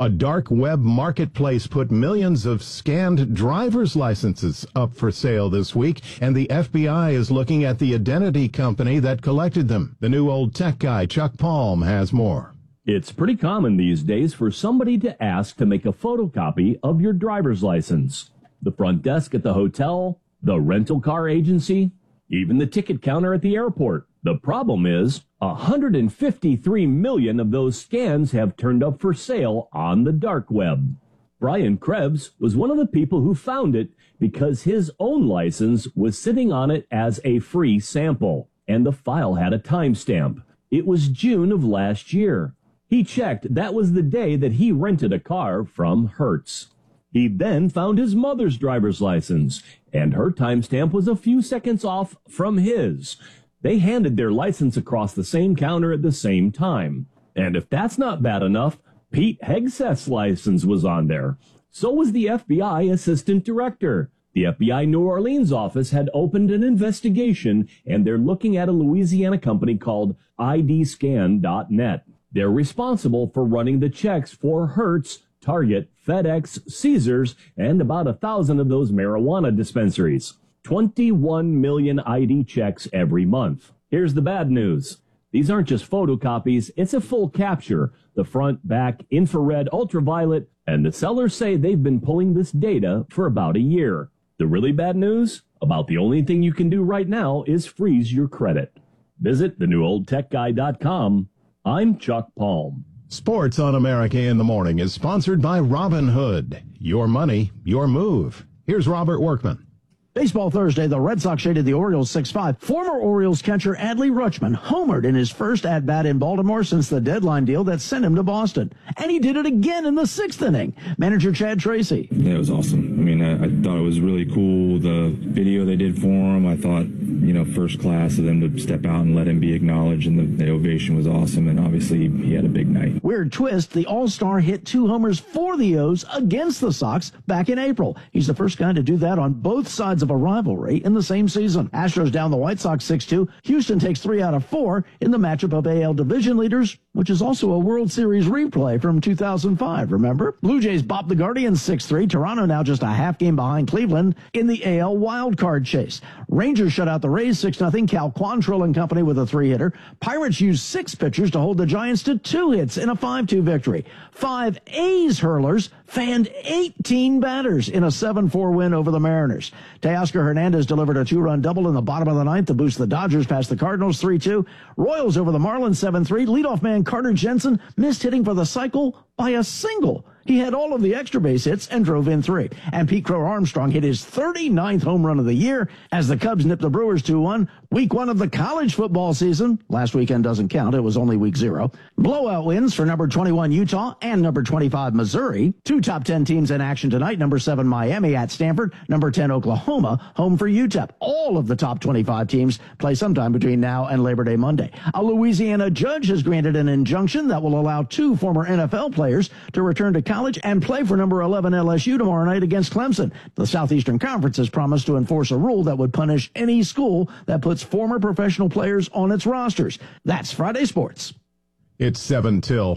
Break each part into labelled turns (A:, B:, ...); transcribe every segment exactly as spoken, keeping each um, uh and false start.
A: A dark web marketplace put millions of scanned driver's licenses up for sale this week, and the F B I is looking at the identity company that collected them. The new old tech guy, Chuck Palm, has more.
B: It's pretty common these days for somebody to ask to make a photocopy of your driver's license. The front desk at the hotel, the rental car agency, even the ticket counter at the airport. The problem is, one hundred fifty-three million of those scans have turned up for sale on the dark web. Brian Krebs was one of the people who found it because his own license was sitting on it as a free sample, and the file had a timestamp. It was June of last year. He checked that was the day that he rented a car from Hertz. He then found his mother's driver's license, and her timestamp was a few seconds off from his. They handed their license across the same counter at the same time. And if that's not bad enough, Pete Hegseth's license was on there. So was the F B I assistant director. The F B I New Orleans office had opened an investigation, and they're looking at a Louisiana company called I D scan dot net. They're responsible for running the checks for Hertz, Target, FedEx, Caesars, and about a thousand of those marijuana dispensaries. twenty-one million I D checks every month. Here's the bad news. These aren't just photocopies, it's a full capture. The front, back, infrared, ultraviolet, and the sellers say they've been pulling this data for about a year. The really bad news? About the only thing you can do right now is freeze your credit. Visit the new old tech guy dot com. I'm Chuck Palm.
A: Sports on America in the Morning is sponsored by Robinhood. Your money, your move. Here's Robert Workman.
C: Baseball Thursday, the Red Sox shaded the Orioles six five. Former Orioles catcher Adley Rutschman homered in his first at-bat in Baltimore since the deadline deal that sent him to Boston. And he did it again in the sixth inning. Manager Chad Tracy.
D: Yeah, it was awesome. I mean, I, I thought it was really cool, the video they did for him. I thought, you know, first class of them to step out and let him be acknowledged, and the, the ovation was awesome, and obviously he had a big night.
C: Weird twist, the All-Star hit two homers for the O's against the Sox back in April. He's the first guy to do that on both sides of a rivalry in the same season. Astros down the White Sox six two. Houston takes three out of four in the matchup of A L division leaders, which is also a World Series replay from two thousand five, remember? Blue Jays bop the Guardians six three. Toronto now just a half game behind Cleveland in the A L wildcard chase. Rangers shut out the Rays six nothing. Cal Quantrill and company with a three-hitter. Pirates used six pitchers to hold the Giants to two hits in a five two victory. Five A's hurlers fanned eighteen batters in a seven four win over the Mariners. Teoscar Hernandez delivered a two-run double in the bottom of the ninth to boost the Dodgers past the Cardinals three two. Royals over the Marlins seven three. Leadoff man Carter Jensen missed hitting for the cycle by a single. He had all of the extra base hits and drove in three. And Pete Crow Armstrong hit his thirty-ninth home run of the year as the Cubs nipped the Brewers two one. Week one of the college football season. Last weekend doesn't count. It was only week zero. Blowout wins for number twenty-one Utah and number twenty-five Missouri. Two top ten teams in action tonight. Number seven Miami at Stanford. Number ten Oklahoma home for U T E P. All of the top twenty-five teams play sometime between now and Labor Day Monday. A Louisiana judge has granted an injunction that will allow two former N F L players to return to college and play for number eleven L S U tomorrow night against Clemson. The Southeastern Conference has promised to enforce a rule that would punish any school that puts former professional players on its rosters. That's Friday Sports.
A: It's seven till.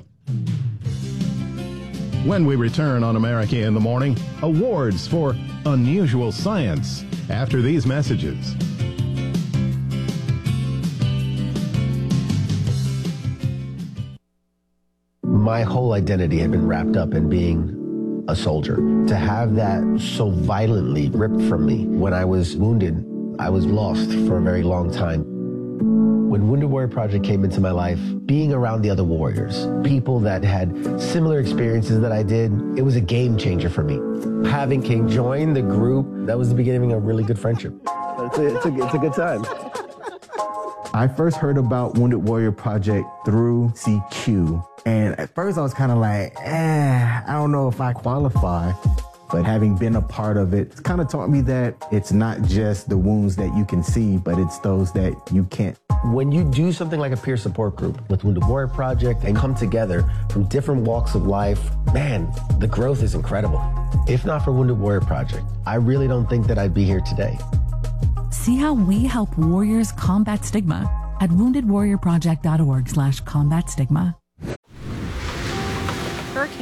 A: When we return on America in the Morning, awards for unusual science after these messages.
E: My whole identity had been wrapped up in being a soldier. To have that so violently ripped from me when I was wounded, I was lost for a very long time. When Wounded Warrior Project came into my life, being around the other warriors, people that had similar experiences that I did, it was a game changer for me. Having King join the group, that was the beginning of a really good friendship. It's a, it's a, it's a good time.
F: I first heard about Wounded Warrior Project through C Q. And at first I was kind of like, eh, I don't know if I qualify. But having been a part of it, it's kind of taught me that it's not just the wounds that you can see, but it's those that you can't.
E: When you do something like a peer support group with Wounded Warrior Project and come together from different walks of life, man, the growth is incredible. If not for Wounded Warrior Project, I really don't think that I'd be here today.
G: See how we help warriors combat stigma at wounded warrior project dot org slash combat stigma.